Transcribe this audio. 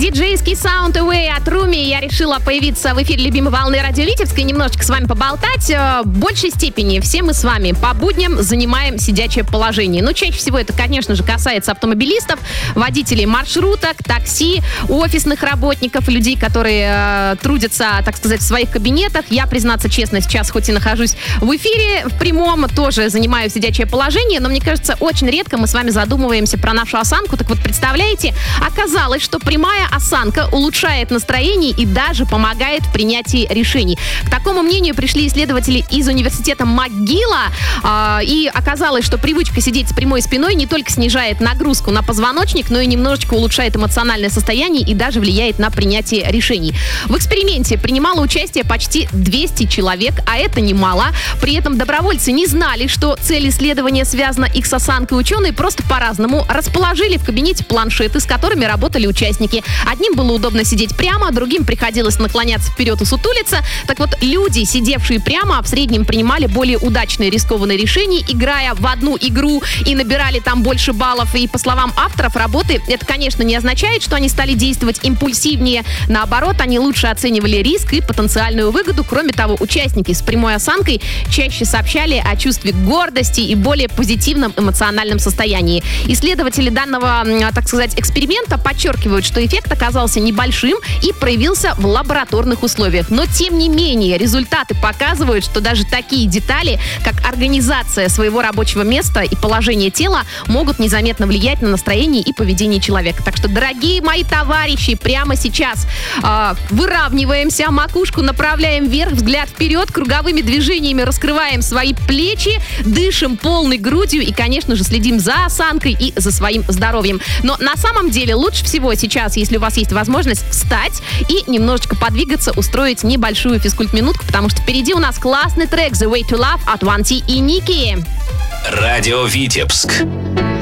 Диджейский Sound Away от Руми. Я решила появиться в эфире любимой волны радио Витебска и немножечко с вами поболтать. В большей степени все мы с вами по будням занимаем сидячее положение. Но чаще всего это, конечно же, касается автомобилистов, водителей маршруток, такси, офисных работников, людей, которые трудятся, так сказать, в своих кабинетах. Я, признаться честно, сейчас хоть и нахожусь в эфире в прямом, тоже занимаю сидячее положение, но мне кажется, очень редко мы с вами задумываемся про нашу осанку. Так вот, представляете, оказалось, что прямая осанка улучшает настроение и даже помогает в принятии решений. К такому мнению пришли исследователи из университета МcGill, и оказалось, что привычка сидеть с прямой спиной не только снижает нагрузку на позвоночник, но и немножечко улучшает эмоциональное состояние и даже влияет на принятие решений. В эксперименте принимало участие почти 200 человек, а это немало. При этом добровольцы не знали, что цель исследования связана их с осанкой. Ученые просто по-разному расположили в кабинете планшеты, с которыми работали участники. Одним было удобно сидеть прямо, другим приходилось наклоняться вперед и сутулиться. Так вот, люди, сидевшие прямо, в среднем принимали более удачные рискованные решения, играя в одну игру и набирали там больше баллов. И по словам авторов работы, это, конечно, не означает, что они стали действовать импульсивнее. Наоборот, они лучше оценивали риск и потенциальную выгоду. Кроме того, участники с прямой осанкой чаще сообщали о чувстве гордости и более позитивном эмоциональном состоянии. Исследователи данного, так сказать, эксперимента подчеркивают, что эффект оказался небольшим и проявился в лабораторных условиях. Но, тем не менее, результаты показывают, что даже такие детали, как организация своего рабочего места и положение тела, могут незаметно влиять на настроение и поведение человека. Так что, дорогие мои товарищи, прямо сейчас выравниваемся, макушку направляем вверх, взгляд вперед, круговыми движениями раскрываем свои плечи, дышим полной грудью и, конечно же, следим за осанкой и за своим здоровьем. Но на самом деле лучше всего сейчас, если у вас есть возможность, встать и немножечко подвигаться, устроить небольшую физкульт-минутку, потому что впереди у нас классный трек «The Way to Love» от One T и Ники. Радио Витебск.